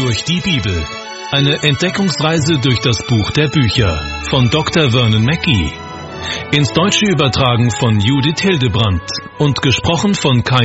durch die Bibel. Eine Entdeckungsreise durch das Buch der Bücher von Dr. Vernon Mackey. Ins Deutsche übertragen von Judith Hildebrandt und gesprochen von Kai